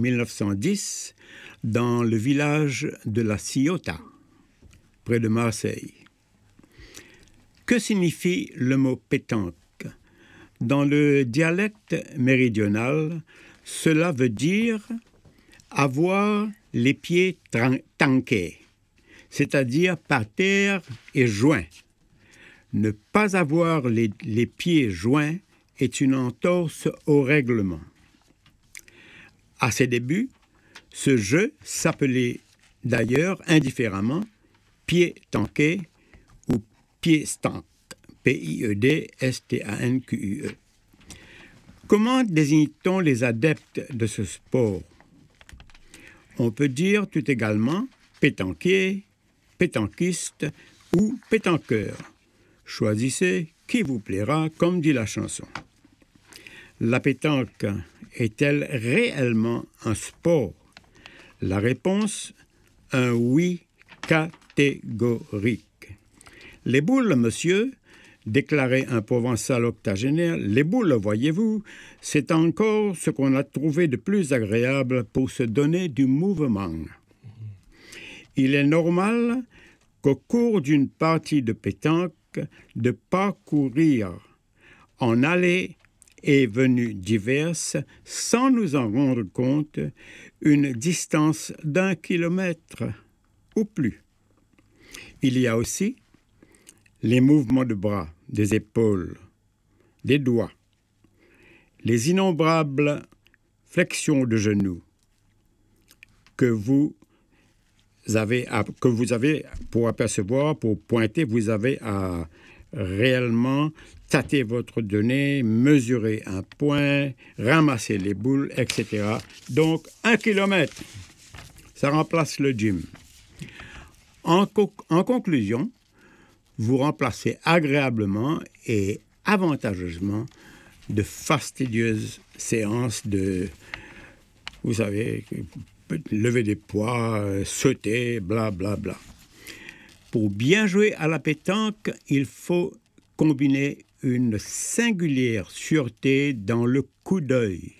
1910 dans le village de la Ciotat, près de Marseille. Que signifie le mot pétanque? Dans le dialecte méridional, cela veut dire avoir les pieds tanqués, c'est-à-dire par terre et joints. Ne pas avoir les pieds joints est une entorse au règlement. À ses débuts, ce jeu s'appelait d'ailleurs indifféremment pied tanqué ou pied stank, P-I-E-D-S-T-A-N-Q-U-E. Comment désigne-t-on les adeptes de ce sport? On peut dire tout également pétanquier, pétanquiste ou pétanqueur. Choisissez qui vous plaira, comme dit la chanson. La pétanque est-elle réellement un sport? La réponse, un oui catégorique. Les boules, monsieur, déclarait un Provençal octogénaire, les boules, voyez-vous, c'est encore ce qu'on a trouvé de plus agréable pour se donner du mouvement. Il est normal qu'au cours d'une partie de pétanque, de parcourir en allées et venues diverses, sans nous en rendre compte, une distance d'1 kilomètre ou plus. Il y a aussi les mouvements de bras, des épaules, des doigts, les innombrables flexions de genoux que vous avez pour apercevoir, pour pointer, vous avez à réellement tâter votre donnée, mesurer un point, ramasser les boules, etc. Donc, 1 kilomètre, ça remplace le gym. En conclusion, vous remplacez agréablement et avantageusement de fastidieuses séances de, vous savez, lever des poids, sauter, blablabla. Bla, bla. Pour bien jouer à la pétanque, il faut combiner une singulière sûreté dans le coup d'œil,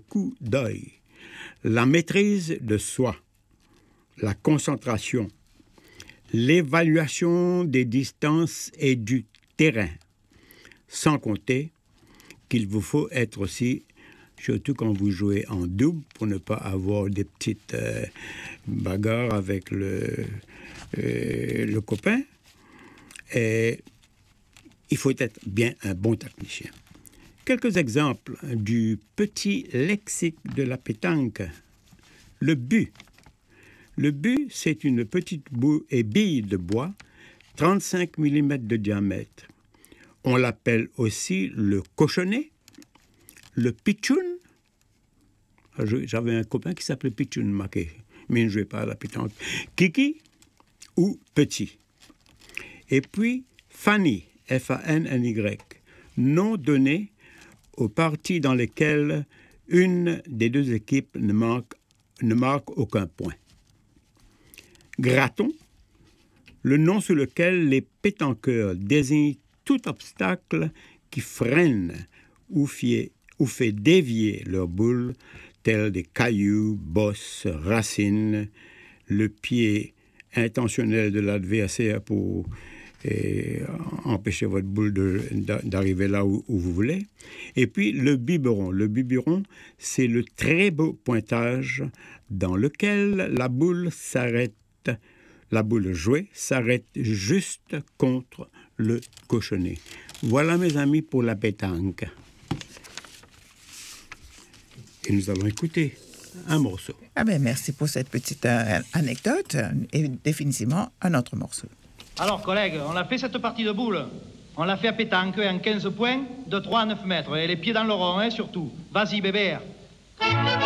la maîtrise de soi, la concentration, l'évaluation des distances et du terrain, sans compter qu'il vous faut être aussi, surtout quand vous jouez en double, pour ne pas avoir des petites bagarres avec le copain. Et il faut être bien un bon technicien. Quelques exemples du petit lexique de la pétanque. Le but. Le but, c'est une petite bille de bois, 35 mm de diamètre. On l'appelle aussi le cochonnet, le pitchoun. J'avais un copain qui s'appelait Pitchoun Maké, mais il ne jouait pas à la pétanque. Kiki ou petit. Et puis, Fanny, F-A-N-N-Y, nom donné aux parties dans lesquelles une des deux équipes ne marque aucun point. Graton, le nom sous lequel les pétanqueurs désignent tout obstacle qui freine ou fait dévier leur boule, tels des cailloux, bosses, racines, le pied intentionnel de l'adversaire pour empêcher votre boule d'arriver là où vous voulez. Et puis le biberon. Le biberon, c'est le très beau pointage dans lequel la boule jouée s'arrête juste contre le cochonnet. Voilà, mes amis, pour la pétanque. Et nous allons écouter un morceau. Ah ben, merci pour cette petite anecdote et définitivement un autre morceau. Alors, collègues, on a fait cette partie de boule. On l'a fait à pétanque en 15 points, de 3 à 9 mètres. Et les pieds dans le rond, hein, surtout. Vas-y, bébé.